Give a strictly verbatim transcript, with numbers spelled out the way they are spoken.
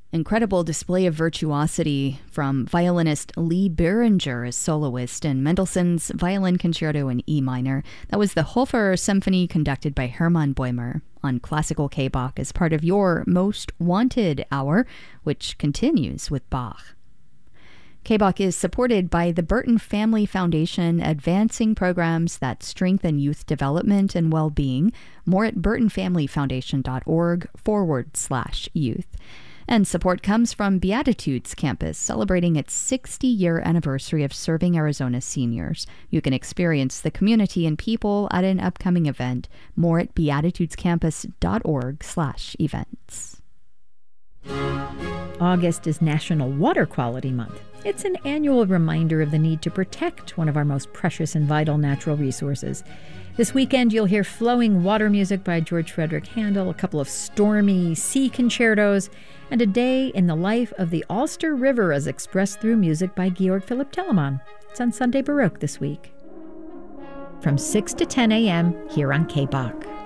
Incredible display of virtuosity from violinist Lee Behringer as soloist in Mendelssohn's Violin Concerto in E minor. That was the Hofer Symphony conducted by Hermann Bäumer on Classical K-Bach as part of your Most Wanted Hour, which continues with Bach. K-Bach is supported by the Burton Family Foundation, advancing programs that strengthen youth development and well-being. More at burtonfamilyfoundation.org forward slash youth. And support comes from Beatitudes Campus, celebrating its sixty-year anniversary of serving Arizona seniors. You can experience the community and people at an upcoming event. More at beatitudescampus.org slash events. August is National Water Quality Month. It's an annual reminder of the need to protect one of our most precious and vital natural resources. This weekend, you'll hear flowing water music by George Frederick Handel, a couple of stormy sea concertos, and a day in the life of the Ulster River as expressed through music by Georg Philipp Telemann. It's on Sunday Baroque this week. From six to ten a.m. here on K-Bach.